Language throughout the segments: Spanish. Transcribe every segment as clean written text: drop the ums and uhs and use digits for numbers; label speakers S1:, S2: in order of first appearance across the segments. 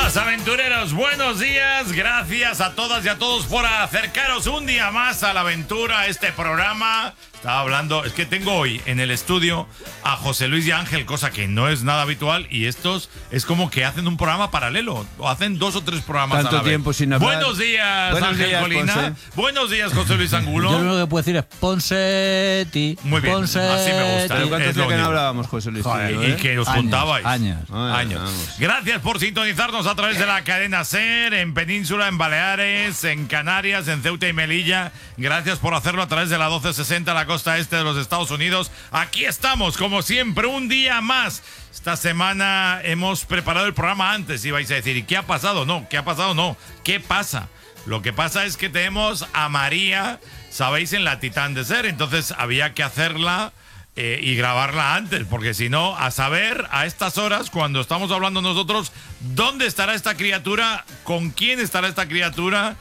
S1: días, aventureros, buenos días. Gracias a todas y a todos por acercaros un día más a la aventura, a este programa. Estaba hablando, es que tengo hoy en el estudio a José Luis y Ángel, cosa que no es nada habitual, y estos es como que hacen un programa paralelo, o hacen 2 o 3 programas
S2: tanto
S1: a la vez.
S2: tiempo sin hablar.
S1: Buenos días,
S2: Buenos
S1: Ángel
S2: días,
S1: Colina.
S2: Ponce.
S1: Buenos días, José Luis Angulo.
S3: Yo lo único que puedo decir es Ponseti.
S1: Muy bien, así me gusta.
S2: ¿Pero cuántos
S1: Es
S2: días
S1: lo
S2: que no
S1: único.
S2: hablábamos, José Luis?
S1: Joder,
S2: Tío,
S1: y que os
S3: Años,
S1: juntabais.
S3: años.
S2: Vamos.
S1: Gracias por sintonizarnos a través de la cadena SER, en Península, en Baleares, en Canarias, en Ceuta y Melilla. Gracias por hacerlo a través de la 1260, la costa este de los Estados Unidos. Aquí estamos, como siempre, un día más. Esta semana hemos preparado el programa antes y vais a decir, ¿y qué ha pasado? No, ¿qué ha pasado? No, ¿qué pasa? Lo que pasa es que tenemos a María, sabéis, en la Titán de SER, entonces había que hacerla y grabarla antes, porque si no, a saber a estas horas, cuando estamos hablando nosotros, ¿dónde estará esta criatura? ¿Con quién estará esta criatura?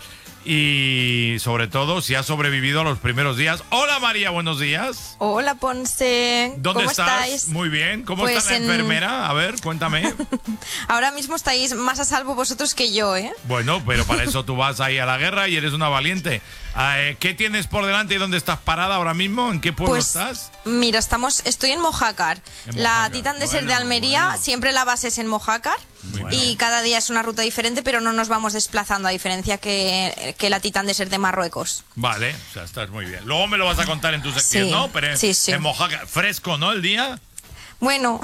S1: Y sobre todo, si ha sobrevivido a los primeros días. Hola María, buenos días.
S4: Hola Ponce.
S1: ¿Dónde
S4: ¿Cómo
S1: estás?
S4: estáis?
S1: Muy bien. ¿Cómo
S4: Pues
S1: está la enfermera? A ver, cuéntame.
S4: Ahora mismo estáis más a salvo vosotros que yo, ¿eh?
S1: Bueno, pero para eso tú vas ahí a la guerra y eres una valiente. ¿Qué tienes por delante y dónde estás parada ahora mismo? ¿En qué pueblo
S4: Pues
S1: estás?
S4: mira, estoy en Mojácar.
S1: En
S4: La
S1: Mojácar.
S4: Titán de SER de Almería, siempre la base es en Mojácar. Y cada día es una ruta diferente, pero no nos vamos desplazando, a diferencia que la Titán de SER de Marruecos.
S1: Vale, o sea, estás muy bien. Luego me lo vas a contar en tu sección,
S4: Sí,
S1: ¿no? Pero
S4: sí, sí.
S1: en Mojácar, fresco, ¿no? El día.
S4: Bueno,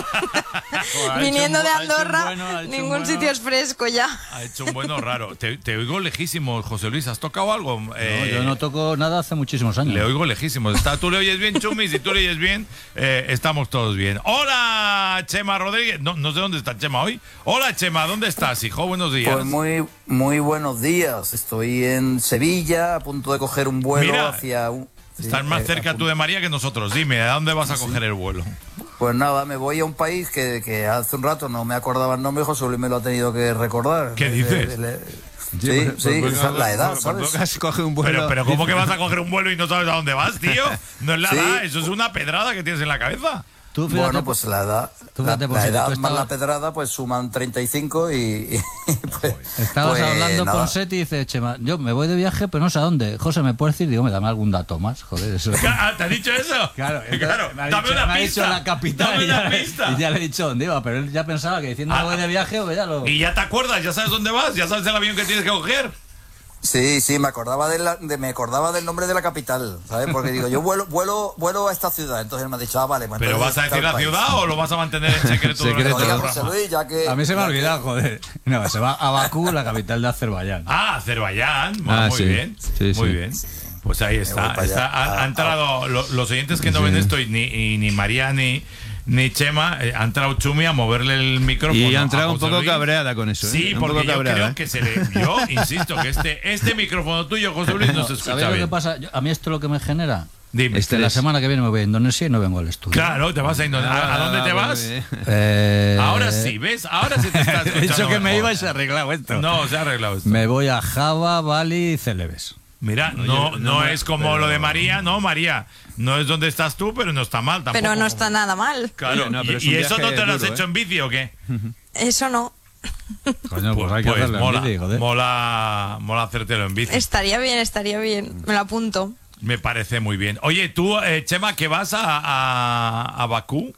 S4: viniendo de Andorra, ningún sitio es fresco ya.
S1: Ha hecho un bueno raro. Te oigo lejísimo, José Luis. ¿Has tocado algo?
S3: No, yo no toco nada hace muchísimos años.
S1: Le oigo lejísimo. Tú le oyes bien, Chumi. Si tú le oyes bien, estamos todos bien. Hola, Chema Rodríguez. No sé dónde está Chema hoy. Hola, Chema. ¿Dónde estás, hijo? Buenos días.
S5: Pues muy buenos días. Estoy en Sevilla, a punto de coger un vuelo
S1: Mira,
S5: hacia un...
S1: Estás más cerca tú de María que nosotros. Dime, ¿a dónde vas a coger el vuelo?
S5: Pues nada, me voy a un país que hace un rato no me acordaba el nombre, José Luis me lo ha tenido que recordar.
S1: ¿Qué dices?
S5: Sí, esa es la edad, ¿sabes?
S2: Coge un vuelo.
S1: Pero ¿cómo que vas a coger un vuelo y no sabes a dónde vas, tío? No es la
S5: Sí.
S1: edad, eso es una pedrada que tienes en la cabeza.
S3: Tú fíjate,
S5: Bueno, pues la edad,
S3: tú fíjate,
S5: la edad
S3: tú
S5: más
S3: estabas-
S5: la pedrada, pues suman 35 y pues...
S3: Estabas
S5: pues
S3: hablando
S5: nada.
S3: Ponset y dice, Chema, yo me voy de viaje, pero no sé a dónde. José, ¿me puedes decir? Digo, me dame algún dato más, joder, eso.
S1: ¿Te ha dicho eso?
S3: Claro, me ha
S1: Dame
S3: dicho,
S1: una
S3: me ha
S1: pista.
S3: dicho la capital
S1: Dame
S3: y ya,
S1: una pista.
S3: y ya le he dicho dónde iba, pero él ya pensaba que diciendo voy de viaje, pues ya lo...
S1: Y ya te acuerdas, ya sabes dónde vas, ya sabes el avión que tienes que coger.
S5: Sí, me acordaba me acordaba del nombre de la capital, ¿sabes? Porque digo, yo vuelo a esta ciudad, entonces él me ha dicho, vale, pues
S1: ¿Pero
S5: entonces
S1: vas a decir
S5: tal
S1: la
S5: país.
S1: ciudad o lo vas a mantener en secreto? durante
S2: Secreto.
S1: todo el
S5: Oiga,
S1: programa?
S5: José Luis, ya que...
S3: A mí se me ha
S5: ya que-
S3: olvidado, joder. No, se va a Bakú, la capital de Azerbaiyán.
S1: Ah, Azerbaiyán.
S2: Ah,
S1: Muy
S2: sí.
S1: bien.
S2: Sí,
S1: Muy
S2: sí.
S1: bien. Pues ahí
S5: voy
S1: está.
S5: para allá.
S1: Ha entrado los oyentes que no ven esto, y ni María ni Chema, ha entrado Chumi a moverle el micrófono.
S2: Y ha
S1: a
S2: entrado un
S1: José
S2: poco
S1: Luis.
S2: cabreada con eso.
S1: Sí,
S2: Un
S1: porque
S2: poco
S1: yo
S2: cabreada,
S1: creo que yo insisto que este micrófono tuyo, José Luis, no se
S3: ¿Sabéis
S1: escucha
S3: lo que
S1: bien.
S3: pasa? A mí esto es lo que me genera.
S1: Dime.
S3: La semana que viene me voy a Indonesia y no vengo al estudio.
S1: Claro, te vas a Indonesia. ¿A dónde te vas?
S2: Muy bien.
S1: Ahora sí, ¿ves? Ahora sí te estás
S3: He
S1: escuchando
S3: dicho que me
S1: mejor.
S3: iba y se ha arreglado esto.
S1: No, se ha arreglado esto.
S3: Me voy a Java, Bali y Celebes.
S1: Mira, no es como lo de María, no, María. No es donde estás tú, pero no está mal tampoco.
S4: Pero no está nada mal.
S1: Claro,
S2: Oye, no, pero es
S1: ¿y
S2: un
S1: eso no
S2: viaje
S1: te lo has
S2: duro,
S1: hecho en bici o qué?
S4: Eso no.
S3: Coño, pues hay que hacerlo
S1: mola,
S3: en bici, joder.
S1: mola hacértelo en bici.
S4: Estaría bien. Me lo apunto.
S1: Me parece muy bien. Oye, tú, Chema, que vas a Bakú.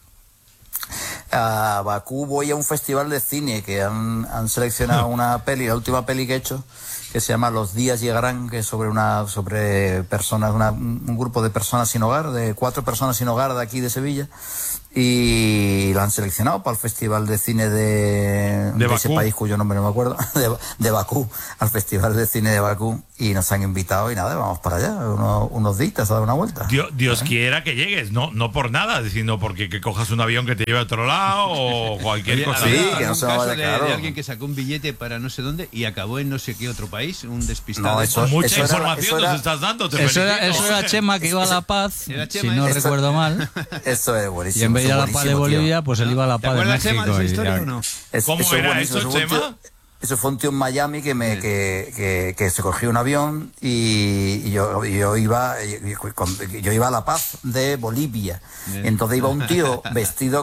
S5: A Bakú voy a un festival de cine que han seleccionado una peli, la última peli que he hecho, que se llama Los días llegarán, que es sobre personas, un grupo de personas sin hogar, de 4 personas sin hogar de aquí de Sevilla, y la han seleccionado para el festival de cine de ese
S1: Bakú.
S5: país cuyo nombre no me acuerdo, de Bakú, al festival de cine de Bakú, y nos han invitado y nada, vamos para allá, unos días a dar una vuelta.
S1: Dios quiera que llegues, no por nada, sino porque que cojas un avión que te lleve a otro lado o cualquier
S2: Oye,
S1: cosa.
S5: Sí,
S2: ¿habrá
S5: que no
S2: algún
S5: se me
S2: caso
S5: vaya claro.
S2: de alguien que sacó un billete para no sé dónde y acabó en no sé qué otro país, un despistado.
S5: No, eso-
S1: Mucha
S5: eso era-
S1: información
S5: eso
S1: nos
S5: era-
S1: estás dando. Te
S3: Eso era
S1: felicito.
S3: Chema, que iba a La Paz,
S2: Era
S3: si
S2: Chema,
S3: no
S2: eso-
S3: recuerdo mal.
S5: Eso es buenísimo.
S3: Y en vez de ir a
S5: eso
S3: La
S5: es
S3: Paz de
S5: buenísimo, tío.
S3: Bolivia, pues él iba a La
S2: ¿Te
S3: Paz de
S2: acuerdas, Chema, de
S3: México.
S2: esa historia o no?
S1: ¿Cómo
S5: Eso es
S1: era
S5: buenísimo,
S1: eso,
S5: es un tío-
S1: Chema?
S5: Eso fue un tío en Miami que se cogió un avión y yo iba a La Paz de Bolivia. Entonces iba un tío vestido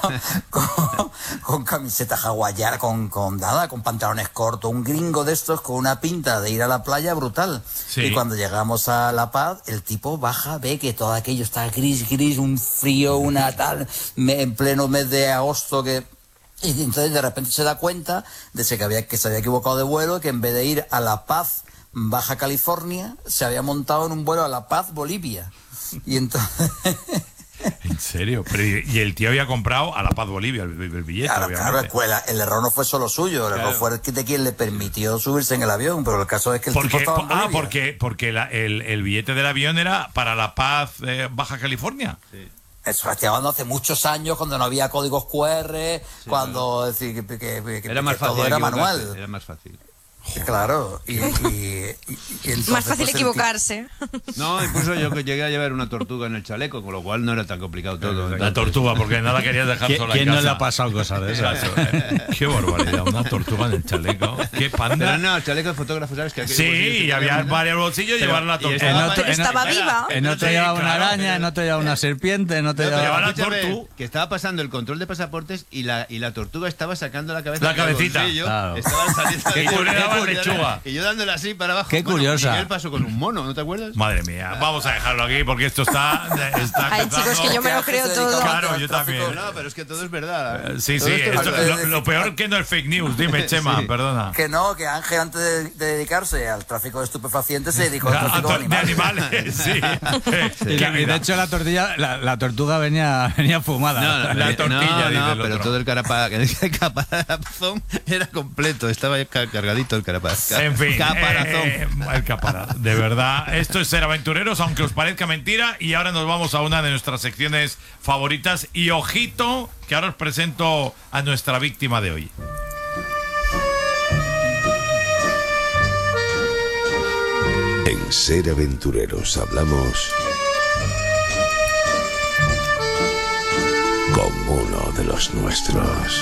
S5: con camiseta hawaiana, con pantalones cortos, un gringo de estos con una pinta de ir a la playa brutal.
S1: Sí.
S5: Y cuando llegamos a La Paz, el tipo baja, ve que todo aquello está gris, un frío, una tal, en pleno mes de agosto y entonces de repente se da cuenta de que se había equivocado de vuelo, que en vez de ir a La Paz, Baja California, se había montado en un vuelo a La Paz, Bolivia. Y entonces...
S1: ¿En serio? Pero, y el tío había comprado a La Paz, Bolivia, el billete, obviamente.
S5: Claro, el error no fue solo suyo, el error fue de quien le permitió subirse en el avión, pero el caso es que el tipo estaba en Bolivia.
S1: Porque el billete del avión era para La Paz, Baja California.
S5: Sí. Eso, estoy hablando hace muchos años, cuando no había códigos QR, cuando decir, que
S2: era más fácil,
S5: todo era manual.
S2: Era más fácil.
S5: Claro, y entonces,
S4: más fácil equivocarse.
S2: No, incluso yo que llegué a llevar una tortuga en el chaleco, con lo cual no era tan complicado todo.
S1: La tortuga, porque no la querías dejar sola en casa.
S3: ¿Quién no le ha pasado cosas de esas?
S1: Qué barbaridad, una tortuga en el chaleco. Qué panda.
S2: Pero no, el chaleco de fotógrafo, ¿sabes? Que
S1: sí, y había varios bolsillos y llevar la tortuga.
S4: Estaba viva.
S3: En otro llevaba una araña, en otro llevaba una serpiente, en otro llevaba
S1: la tortuga.
S2: Que estaba pasando el control de pasaportes y la tortuga estaba sacando la cabeza.
S1: La cabecita.
S2: Claro. Estaba saliendo
S1: lechuga.
S2: Y yo dándole así para abajo.
S3: Qué curiosa.
S2: Miguel pasó con un mono, ¿no te acuerdas?
S1: Madre mía, vamos a dejarlo aquí porque esto está
S4: Ay, chicos, que yo me lo creo todo.
S1: Claro, yo también.
S2: No, pero es que todo es verdad.
S1: Sí, lo peor que no es fake news. Dime, Chema, perdona.
S5: Que Ángel antes de dedicarse al tráfico de estupefacientes se dedicó al tráfico de animales.
S1: Sí.
S3: Y de hecho la tortuga venía fumada.
S1: La tortilla,
S2: no, pero todo el caparazón era completo, estaba cargadito el caparazón.
S1: En fin,
S2: caparazón.
S1: El caparazón. De verdad, esto es Ser Aventureros, aunque os parezca mentira. Y ahora nos vamos a una de nuestras secciones favoritas. Y ojito, que ahora os presento a nuestra víctima de hoy.
S6: En Ser Aventureros hablamos con uno de los nuestros.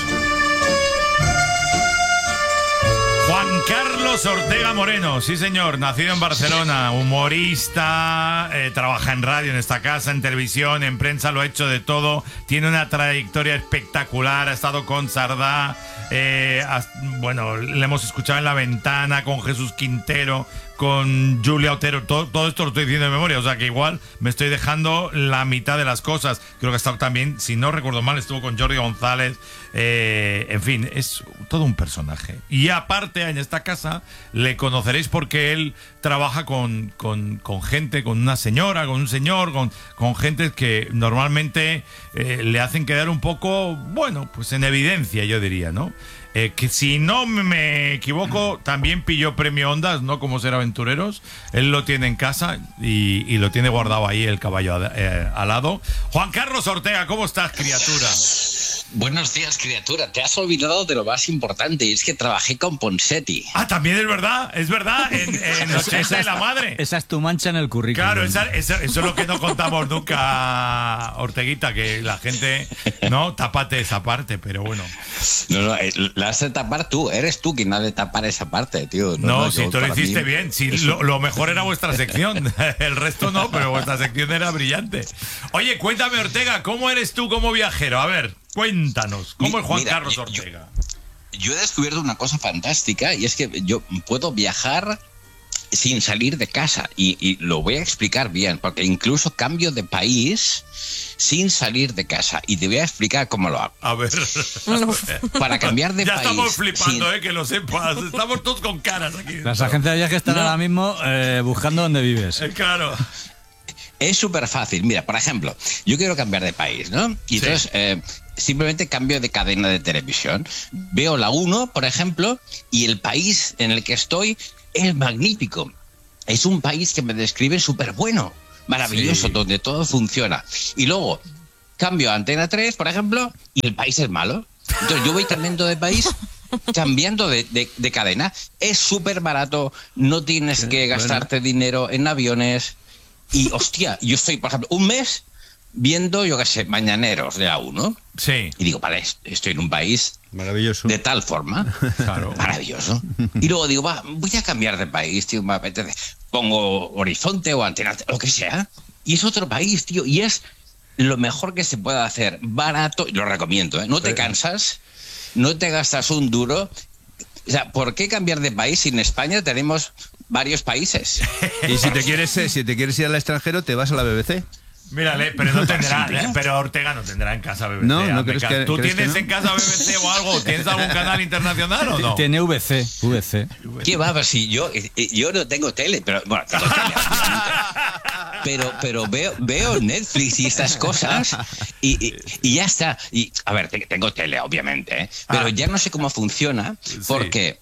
S1: Juan Carlos Ortega Moreno, sí señor, nacido en Barcelona, humorista, trabaja en radio en esta casa, en televisión, en prensa, lo ha hecho de todo, tiene una trayectoria espectacular, ha estado con Sardá, bueno, le hemos escuchado en La Ventana, con Jesús Quintero, con Julia Otero, todo esto lo estoy diciendo de memoria, o sea que igual me estoy dejando la mitad de las cosas. Creo que ha estado también, si no recuerdo mal, estuvo con Jordi González, en fin, es todo un personaje. Y aparte, en esta casa le conoceréis porque él trabaja con gente, con una señora, con un señor, con gente que normalmente le hacen quedar un poco, bueno, pues en evidencia, yo diría, ¿no? Que si no me equivoco, también pilló premio Ondas, ¿no? Como Ser Aventureros. Él lo tiene en casa y lo tiene guardado ahí el caballo al lado. Juan Carlos Ortega, ¿cómo estás, criatura?
S7: Buenos días, criatura. Te has olvidado de lo más importante, y es que trabajé con Ponseti.
S1: Ah, también es verdad, en Nochesa de la Madre.
S3: Esa es tu mancha en el currículum.
S1: Claro, eso es lo que no contamos nunca, Orteguita, que la gente, no, tápate esa parte, pero bueno.
S7: No, la has de tapar tú, eres tú quien ha de tapar esa parte, tío.
S1: No, si tú lo hiciste bien, si lo mejor era vuestra sección, el resto no, pero vuestra sección era brillante. Oye, cuéntame, Ortega, ¿cómo eres tú como viajero? A ver, cuéntanos, ¿cómo es Juan Carlos Ortega?
S7: Yo he descubierto una cosa fantástica, y es que yo puedo viajar sin salir de casa, y lo voy a explicar bien, porque incluso cambio de país sin salir de casa, y te voy a explicar cómo lo hago.
S1: A ver.
S7: Para cambiar de
S1: ya
S7: país.
S1: Ya estamos flipando, que lo sepas. Estamos todos con caras aquí.
S3: Las agencias de viajes están ahora mismo buscando dónde vives.
S1: Claro.
S7: Es súper fácil. Mira, por ejemplo, yo quiero cambiar de país, ¿no? Y entonces simplemente cambio de cadena de televisión. Veo la 1, por ejemplo, y el país en el que estoy es magnífico. Es un país que me describe súper bueno, maravilloso, donde todo funciona. Y luego cambio a Antena 3, por ejemplo, y el país es malo. Entonces yo voy cambiando de país, cambiando de cadena. Es súper barato, no tienes que gastarte dinero en aviones. Y hostia, yo estoy, por ejemplo, un mes viendo, yo qué sé, mañaneros de la 1.
S1: Sí.
S7: Y digo, vale, estoy en un país
S2: Maravilloso.
S7: de tal forma.
S1: Claro.
S7: Maravilloso. Y luego digo, voy a cambiar de país, tío, me apetece. Pongo Horizonte o Antena, lo que sea. Y es otro país, tío. Y es lo mejor que se puede hacer. Barato, y lo recomiendo, ¿eh? No te cansas, no te gastas un duro. O sea, ¿por qué cambiar de país si en España tenemos varios países?
S2: Y si te quieres ir al extranjero, te vas a la BBC.
S1: Mírale, pero no tendrá, pero Ortega no tendrá en casa BBC.
S2: No crees que...
S1: ¿Tú
S2: ¿crees
S1: tienes
S2: que no?
S1: en casa BBC o algo? ¿Tienes algún canal internacional o no?
S3: Tiene VC.
S7: ¿Qué va? Pues si yo no tengo tele, pero bueno, tengo tele, pero veo Netflix y estas cosas y ya está. Y a ver, tengo tele, obviamente, ¿eh? Pero ya no sé cómo funciona porque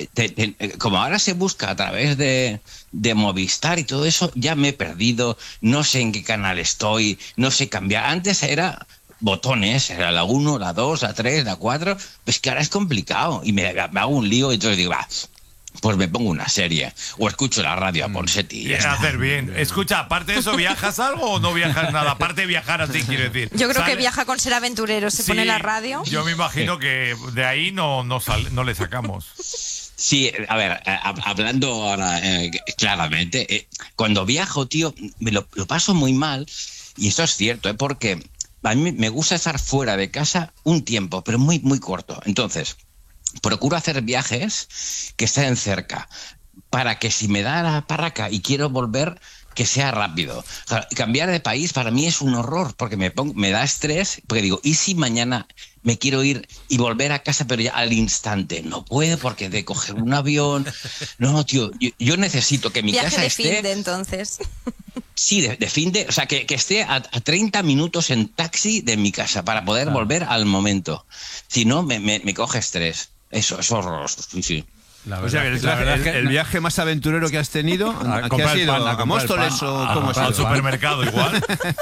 S7: como ahora se busca a través de Movistar y todo eso, ya me he perdido, no sé en qué canal estoy, no sé cambiar. Antes era botones, era la 1, la 2, la 3, la 4, pues que ahora es complicado y me hago un lío y entonces digo, pues me pongo una serie o escucho la radio a Ponseti.
S1: Bien, hacer bien. Escucha, aparte de eso, ¿viajas algo o no viajas nada? Aparte de viajar así, quiero decir.
S4: Yo creo que viaja con Ser Aventurero, se pone la radio.
S1: Yo me imagino que de ahí no le sacamos.
S7: Sí, a ver, hablando ahora claramente, cuando viajo, tío, me lo paso muy mal, y esto es cierto, porque a mí me gusta estar fuera de casa un tiempo, pero muy, muy corto. Entonces, procuro hacer viajes que estén cerca, para que si me da la parraca y quiero volver, que sea rápido. O sea, cambiar de país para mí es un horror, porque me da estrés, porque digo, ¿y si mañana me quiero ir y volver a casa, pero ya al instante? No puedo, porque de coger un avión... No, tío, yo necesito que mi
S4: Viaje
S7: casa
S4: de
S7: esté...
S4: fin de entonces.
S7: Sí, de fin de... O sea, que esté a 30 minutos en taxi de mi casa para poder volver al momento. Si no, me coge estrés. Eso es horroroso, sí.
S2: O sea, el viaje más aventurero que has tenido, ¿a qué has ido? ¿A Móstoles o cómo has ido?
S1: Al supermercado igual.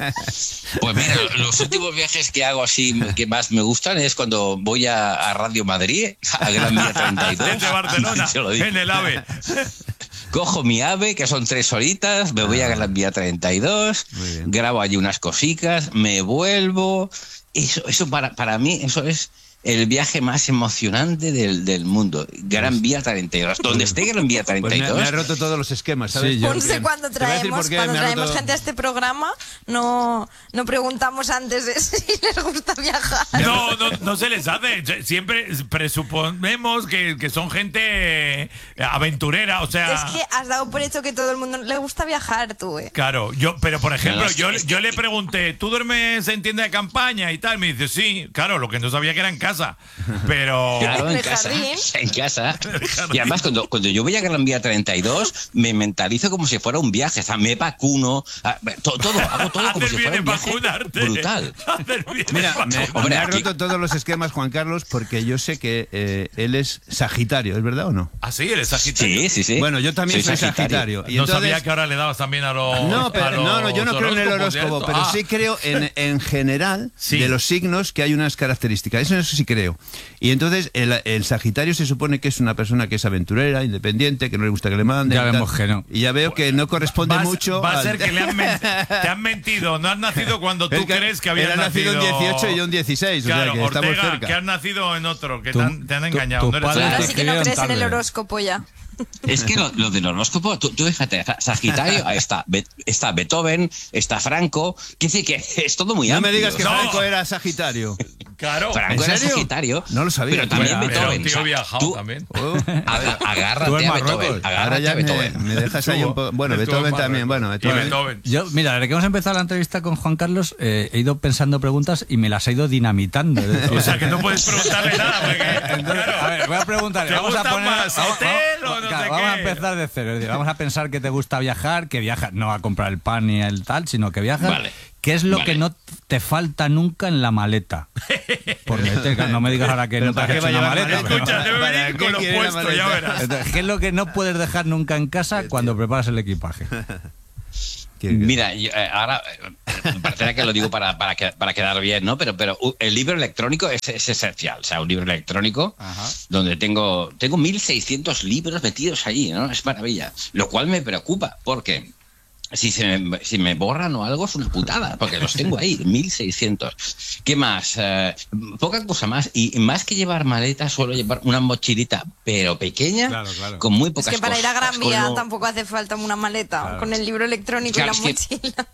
S7: Pues mira, los últimos viajes que hago así que más me gustan es cuando voy a Radio Madrid, a Gran Vía 32.
S1: Desde Barcelona, en el AVE.
S7: Cojo mi AVE, que son 3 horitas, me voy a Gran Vía 32, grabo allí unas cositas, me vuelvo. Eso para mí, eso es el viaje más emocionante del mundo. Gran Vía 32. Donde esté Gran Vía 32.
S2: Pues me ha roto todos los esquemas, ¿sabes?
S4: Sí, Ponce, cuando traemos gente a este programa, no preguntamos antes de si les gusta viajar.
S1: No se les hace. Siempre presuponemos que son gente aventurera, o sea...
S4: Es que has dado por hecho que todo el mundo le gusta viajar, tú, ¿eh?
S1: Claro, pero por ejemplo, yo le pregunté, ¿tú duermes en tienda de campaña y tal? Me dice, sí, claro, lo que no sabía que era en casa. Pero...
S7: Claro, en casa. En casa. Y además, cuando yo voy a Gran Vía 32, me mentalizo como si fuera un viaje. O sea, me vacuno, hago todo como si fuera un viaje brutal.
S2: Mira, me ha roto todos los esquemas, Juan Carlos, porque yo sé que él es Sagitario, ¿es verdad o no?
S1: Ah, sí, eres Sagitario.
S7: Sí.
S2: Bueno, yo también soy Sagitario. Y
S1: no
S2: entonces...
S1: sabía que ahora le dabas también a los...
S2: No, yo no creo en el horóscopo, pero sí creo en general de los signos que hay unas características. Eso sí creo. Y entonces el Sagitario se supone que es una persona que es aventurera, independiente, que no le gusta que le manden.
S3: Ya vemos que no.
S2: Y ya veo que no corresponde mucho.
S1: Va a ser que te han mentido. No has nacido cuando tú crees que habías nacido.
S2: Él ha nacido en 18 y yo en 16.
S1: Claro,
S2: o sea, que
S1: Ortega,
S2: estamos cerca.
S1: que has nacido en otro, que te han engañado.
S4: Ahora sí que no crees en el horóscopo ya.
S7: Es que lo del horóscopo, tú fíjate, Sagitario, está Beethoven, está Franco, quiere decir que es todo muy amplio.
S2: No me digas que Franco era Sagitario.
S1: Claro.
S7: Franco era Sagitario.
S2: No lo sabía.
S7: Pero también Beethoven.
S1: Tío viajado también.
S7: Agárrate a Beethoven.
S2: Ahora ya me dejas ahí un poco. Bueno, Beethoven también. Bueno,
S1: Beethoven.
S3: Yo, mira, desde que hemos empezado la entrevista con Juan Carlos, he ido pensando preguntas y me las he ido dinamitando.
S1: O sea, que no puedes preguntarle nada. Porque,
S3: entonces, a ver, voy a preguntarle.
S1: ¿Te
S3: vamos a
S1: gusta
S3: poner
S1: más hotel o no sé
S3: vamos a
S1: qué?
S3: empezar de cero. Es decir, vamos a pensar que te gusta viajar, que viajas no a comprar el pan ni el tal, sino que viajas.
S7: Vale.
S3: ¿Qué es lo que no te falta nunca en la maleta? Por meter, no me digas ahora que no te has hecho una maleta.
S1: Escucha, debe venir con lo puesto, ya verás.
S3: Entonces, ¿qué es lo que no puedes dejar nunca en casa cuando preparas el equipaje?
S7: Mira, ahora me parecerá que lo digo para quedar bien, ¿no? Pero el libro electrónico es esencial. O sea, un libro electrónico donde tengo 1.600 libros metidos allí, ¿no? Es maravilla. Lo cual me preocupa porque Si me borran o algo es una putada, porque los tengo ahí, 1600. ¿Qué más? Poca cosa más. Y más que llevar maletas, suelo llevar una mochilita, pero pequeña, con muy pocas cosas.
S4: Es que para ir a Gran Vía tampoco hace falta una maleta, con el libro electrónico y la mochila.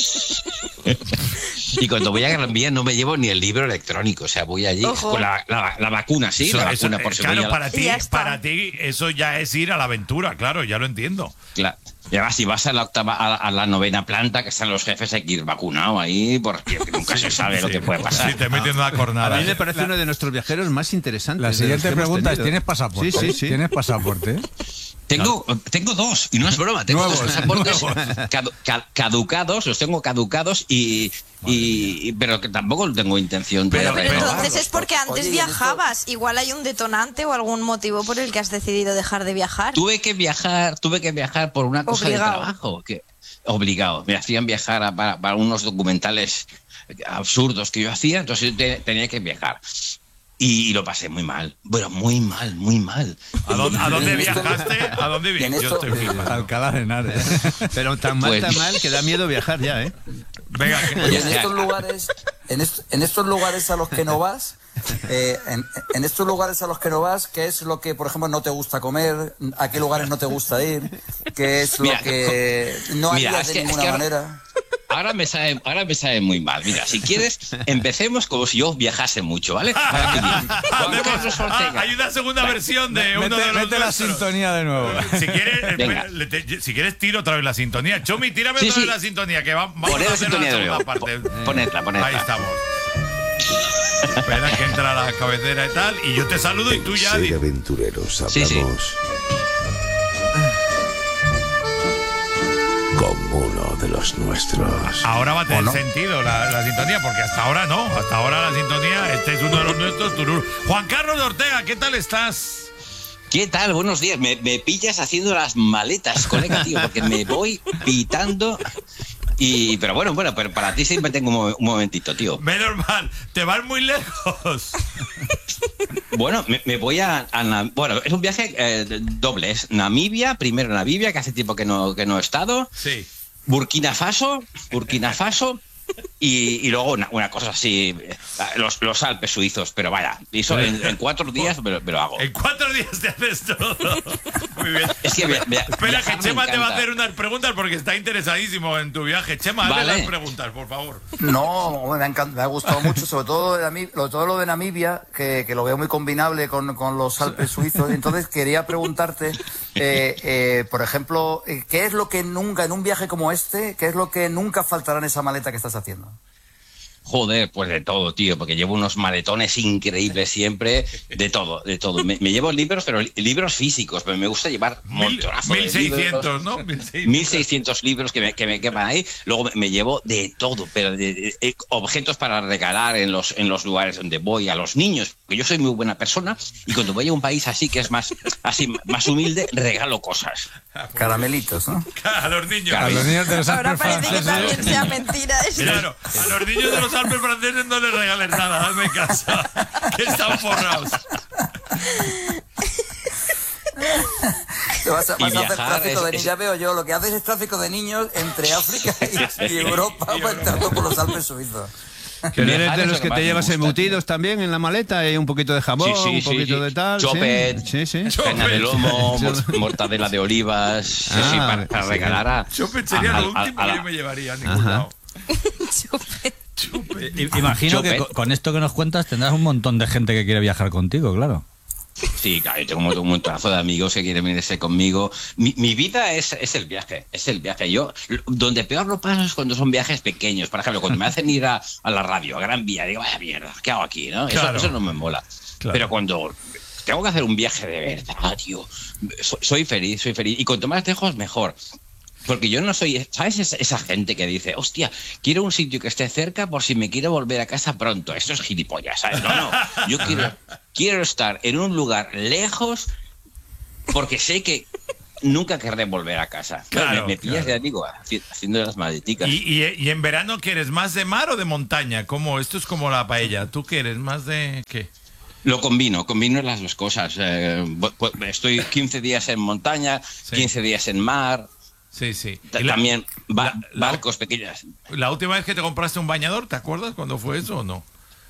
S7: Y cuando voy a Gran Vía no me llevo ni el libro electrónico, o sea, voy allí con la vacuna, ¿sí? La vacuna por
S1: claro, para ti eso ya es ir a la aventura, claro, ya lo entiendo.
S7: Claro. Y además, si vas a la 9ª planta, que están los jefes, hay que ir vacunado ahí, porque nunca se sabe lo que puede pasar.
S1: Sí, te meten una cornada.
S2: A mí me parece uno de nuestros viajeros más interesantes.
S3: La siguiente pregunta es, ¿tienes pasaporte?
S2: Sí.
S3: ¿Tienes pasaporte?
S7: Tengo 2, y no es broma, tengo 2 pasaportes caducados, los tengo caducados pero que tampoco tengo intención de
S4: Pero entonces es porque antes viajabas, igual hay un detonante o algún motivo por el que has decidido dejar de viajar.
S7: Tuve que viajar por una cosa de trabajo, obligado. Me hacían viajar para unos documentales absurdos que yo hacía, entonces tenía que viajar. Y lo pasé muy mal. Bueno, muy mal.
S1: ¿A dónde viajaste? ¿A dónde viajaste? Yo estoy flipando.
S3: Alcalá de Henares.
S2: Pero tan mal que da miedo viajar ya, ¿eh?
S1: Venga,
S5: Oye, en estos lugares a los que no vas, en estos lugares a los que no vas, ¿qué es lo que, por ejemplo, no te gusta comer? ¿A qué lugares no te gusta ir? ¿Qué es lo que no harías de ninguna manera?
S7: Ahora me sabe muy mal. Mira, si quieres, empecemos como si yo viajase mucho, ¿vale?
S1: Hay una segunda versión de uno de los
S3: mete la sintonía de nuevo.
S1: Si quieres, tiro otra vez la sintonía. Chomi, tírame otra vez la sintonía, que vamos a hacer la segunda parte.
S7: Ponedla.
S1: Ahí estamos. Espera que entra la cabecera y tal, y yo te saludo y tú ya...
S6: Ser aventureros, hablamos...
S7: Sí.
S6: Como uno de los nuestros.
S1: Ahora va a tener sentido la sintonía, porque hasta ahora no. Hasta ahora la sintonía, este es uno de los nuestros. Turur. Juan Carlos de Ortega, ¿qué tal estás?
S7: ¿Qué tal? Buenos días. Me pillas haciendo las maletas, colega, tío, porque me voy pitando. Pero bueno, pero para ti siempre tengo un momentito, tío.
S1: Menos mal, te vas muy lejos.
S7: Bueno, me voy bueno, es un viaje doble. Es Namibia, primero Namibia, que hace tiempo que no he estado.
S1: Sí.
S7: Burkina Faso. Y luego una cosa así, los Alpes suizos, pero vaya, eso en 4 días me lo hago.
S1: En 4 días te haces todo. Muy bien.
S7: Es que
S1: espera, que Chema te va a hacer unas preguntas porque está interesadísimo en tu viaje. Chema, hazle las preguntas, por favor.
S5: No, me ha gustado mucho, sobre todo lo de Namibia, que lo veo muy combinable con los Alpes suizos. Entonces quería preguntarte, por ejemplo, ¿qué es lo que nunca, en un viaje como este, qué es lo que nunca faltará en esa maleta que estás haciendo?
S7: Joder, pues de todo, tío, porque llevo unos maletones increíbles siempre, de todo. Me llevo libros, pero libros físicos, pero me gusta llevar montonazo
S1: 1600, ¿no?
S7: 1600 libros que me queman ahí. Luego me llevo de todo, pero de objetos para regalar en los lugares donde voy a los niños, porque yo soy muy buena persona y cuando voy a un país así que es más humilde, regalo cosas.
S5: Caramelitos, ¿no?
S1: A los niños.
S3: A los niños de los
S4: Ahora
S3: Alpes
S4: parece que
S3: franceses.
S4: también sea mentira eso.
S1: Claro, a los niños de los Alpes franceses no les regales nada, hazme caso, que están forrados.
S5: Vas a hacer tráfico de niños. Ya veo yo, lo que haces es tráfico de niños entre África y Europa, entrando por los Alpes suizos.
S2: Que eres de los que te llevas embutidos también en la maleta, y un poquito de jamón, un poquito de tal.
S7: Chopet, caña de lomo, mortadela de olivas, para regalar a...
S1: Chopet sería lo último que yo me llevaría a ningún lado.
S3: Imagino que con esto que nos cuentas tendrás un montón de gente que quiere viajar contigo, claro.
S7: Sí, claro, yo tengo un montonazo de amigos que quieren venirse conmigo. Mi vida es el viaje, Yo, donde peor lo paso es cuando son viajes pequeños. Por ejemplo, cuando me hacen ir a la radio, a Gran Vía, digo, vaya mierda, ¿qué hago aquí? ¿No?
S1: Claro.
S7: Eso no me mola. Claro. Pero cuando tengo que hacer un viaje de verdad, tío, soy feliz. Y cuanto más lejos, mejor. Porque yo no soy, ¿sabes? Esa gente que dice, hostia, quiero un sitio que esté cerca por si me quiero volver a casa pronto. Esto es gilipollas, ¿sabes? No. Yo quiero estar en un lugar lejos porque sé que nunca querré volver a casa.
S1: Claro,
S7: me pillas, ya digo, haciendo las maleticas.
S1: ¿Y en verano quieres más de mar o de montaña? ¿Cómo? Esto es como la paella. ¿Tú quieres más de qué?
S7: Lo combino las dos cosas. Estoy 15 días en montaña, 15 días en mar.
S1: Sí, sí.
S7: También barcos pequeños.
S1: ¿La última vez que te compraste un bañador, te acuerdas cuándo fue eso o no?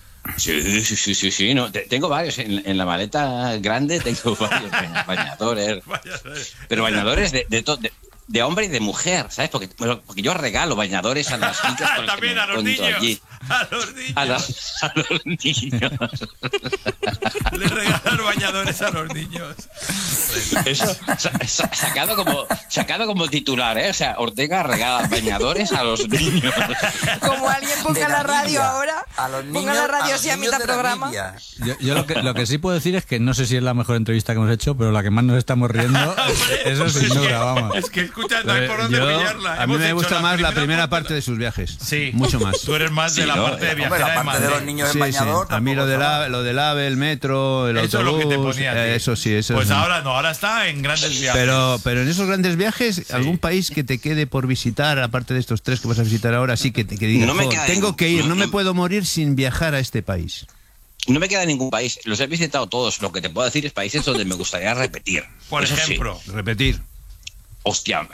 S7: Sí. No, tengo varios. En la maleta grande tengo varios bañadores. Pero bañadores de hombre y de mujer, ¿sabes? Porque yo regalo bañadores a las chicas.
S1: También a los niños. Allí. A los niños.
S7: A los niños.
S1: Le regalar bañadores a los niños.
S7: Eso, sacado como titular, ¿eh? O sea, Ortega regala bañadores a los niños.
S4: Como alguien ponga la radio ahora,
S5: a los niños,
S4: ponga la radio así a mitad programa.
S3: Yo lo que sí puedo decir es que no sé si es la mejor entrevista que hemos hecho, pero la que más nos estamos riendo, eso sin duda, vamos.
S1: Es que escucha, no hay por dónde pillarla.
S2: A mí me gusta más la primera parte de sus viajes.
S1: Sí.
S2: Mucho más.
S1: Tú eres más de la parte de viajera
S5: la parte de los niños en bañador.
S2: A mí lo del AVE, el metro, el
S1: eso
S2: autobús.
S1: Es lo que te ponía,
S2: eso sí, eso
S1: pues
S2: sí.
S1: ahora no, ahora está en grandes viajes.
S2: Pero en esos grandes viajes, algún país que te quede por visitar, aparte de estos 3 que vas a visitar ahora, sí que digas, tengo que ir, no me puedo morir sin viajar a este país.
S7: No me queda ningún país, los he visitado todos. Lo que te puedo decir es países donde me gustaría repetir.
S1: Por ejemplo,
S2: repetir.
S7: Hostia,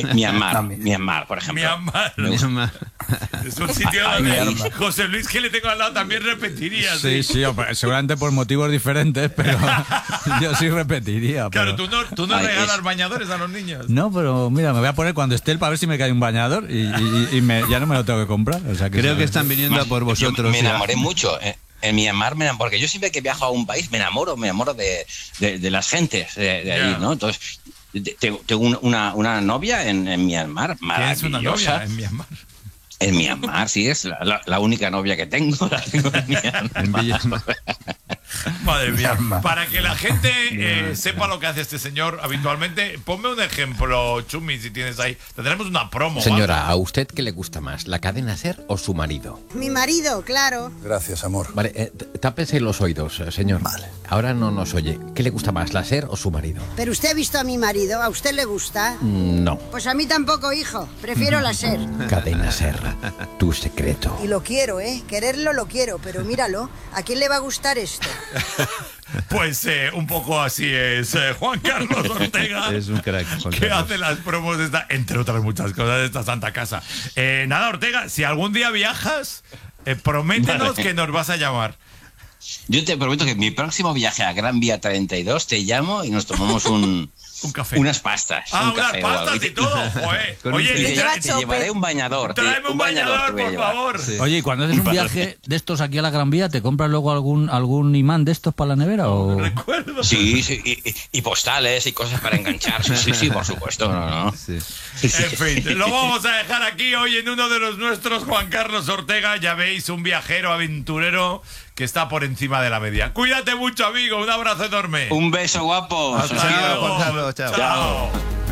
S7: Myanmar, por ejemplo.
S1: Myanmar. Es un sitio donde José Luis, que le tengo al lado, también repetiría.
S3: Sí, seguramente por motivos diferentes, pero yo sí repetiría.
S1: Claro, tú no regalas bañadores a los niños.
S3: No, pero mira, me voy a poner cuando esté el para ver si me cae un bañador y ya no me lo tengo que comprar. O sea,
S2: creo que están viniendo a por vosotros.
S7: Me enamoré mucho. En Myanmar porque yo siempre que viajo a un país me enamoro de las gentes de allí, ¿no? Entonces tengo una novia en Myanmar, maravillosa.
S1: ¿Tienes una novia en Myanmar?
S7: En Myanmar, sí, es la única novia que tengo. La tengo en Myanmar.
S1: Madre mía. Para que la gente sepa lo que hace este señor habitualmente, ponme un ejemplo, Chumi, si tienes ahí. Tendremos una promo.
S8: Señora,
S1: ¿vale?
S8: ¿a usted qué le gusta más, la cadena SER o su marido?
S9: Mi marido, claro.
S10: Gracias, amor.
S8: Vale, tápese los oídos, señor.
S10: Vale.
S8: Ahora no nos oye. ¿Qué le gusta más, la SER o su marido?
S9: ¿Pero usted ha visto a mi marido? ¿A usted le gusta?
S8: No.
S9: Pues a mí tampoco, hijo. Prefiero la SER.
S8: Cadena SER, tu secreto.
S9: Y lo quiero, ¿eh? Quererlo lo quiero, pero míralo. ¿A quién le va a gustar esto?
S1: Pues un poco así es Juan Carlos Ortega.
S2: Es un crack.
S1: Que hace las promos de esta, entre otras muchas cosas, de esta santa casa. Nada, Ortega, si algún día viajas, prométenos que nos vas a llamar.
S7: Yo te prometo que en mi próximo viaje a Gran Vía 32 te llamo y nos tomamos un
S1: café.
S7: Unas pastas.
S1: Unas pastas y todo. Joder.
S7: Oye, te llevaré un bañador.
S1: Tráeme un bañador, por favor.
S3: Sí. Oye, ¿y cuando haces un viaje de estos aquí a la Gran Vía, te compras luego algún imán de estos para la nevera? ¿O?
S1: Recuerdo.
S7: Sí, y postales y cosas para enganchar. Sí, por supuesto. No.
S2: Sí.
S1: En fin, lo vamos a dejar aquí hoy en uno de los nuestros, Juan Carlos Ortega. Ya veis, un viajero aventurero que está por encima de la media. Cuídate mucho, amigo. Un abrazo enorme.
S7: Un beso, guapo.
S2: Chao.
S1: Chao.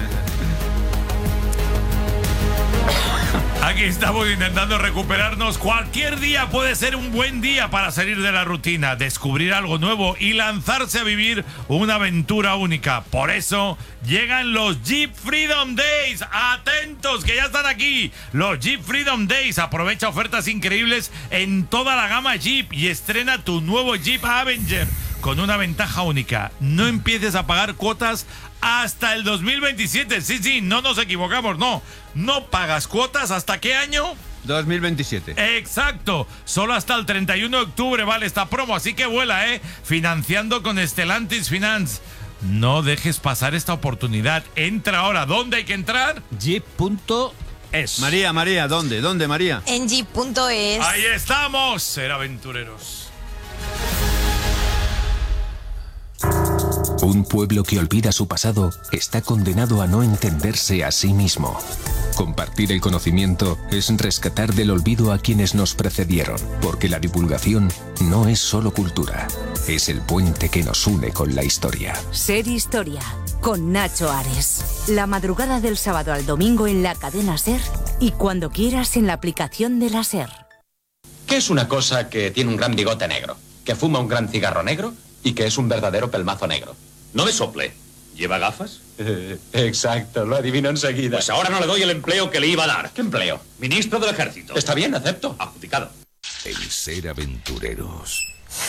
S1: Aquí estamos intentando recuperarnos. Cualquier día puede ser un buen día para salir de la rutina, descubrir algo nuevo y lanzarse a vivir una aventura única. Por eso llegan los Jeep Freedom Days. ¡Atentos, que ya están aquí! Los Jeep Freedom Days. Aprovecha ofertas increíbles en toda la gama Jeep y estrena tu nuevo Jeep Avenger con una ventaja única. No empieces a pagar cuotas hasta el 2027. Sí, no nos equivocamos, no. No pagas cuotas ¿hasta qué año?
S2: 2027.
S1: Exacto. Solo hasta el 31 de octubre vale esta promo, así que vuela, financiando con Stellantis Finance. No dejes pasar esta oportunidad. Entra ahora. ¿Dónde hay que entrar?
S3: Jeep.es.
S2: María, ¿dónde, María?
S4: En Jeep.es.
S1: Ahí estamos, ser aventureros.
S6: Un pueblo que olvida su pasado está condenado a no entenderse a sí mismo. Compartir el conocimiento es rescatar del olvido a quienes nos precedieron, porque la divulgación no es solo cultura, es el puente que nos une con la historia.
S11: Ser Historia, con Nacho Ares. La madrugada del sábado al domingo en la cadena SER y cuando quieras en la aplicación de la SER.
S12: ¿Qué es una cosa que tiene un gran bigote negro, que fuma un gran cigarro negro y que es un verdadero pelmazo negro?
S13: No me sople. ¿Lleva gafas?
S12: Exacto, lo adivino enseguida.
S13: Pues ahora no le doy el empleo que le iba a dar.
S12: ¿Qué empleo?
S13: Ministro del Ejército.
S12: Está bien, acepto.
S13: Adjudicado.
S6: El ser aventureros